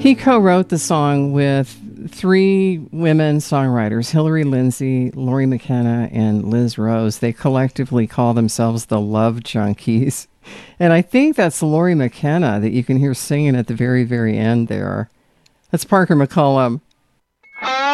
He co-wrote the song with three women songwriters, Hillary Lindsey, Lori McKenna, and Liz Rose. They collectively call themselves the Love Junkies. And I think that's Lori McKenna that you can hear singing at the very, very end there. That's Parker McCollum.